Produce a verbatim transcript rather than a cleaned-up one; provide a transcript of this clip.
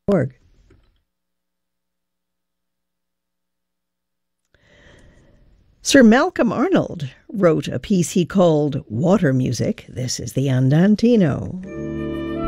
org. Sir Malcolm Arnold wrote a piece he called Water Music. This is the Andantino.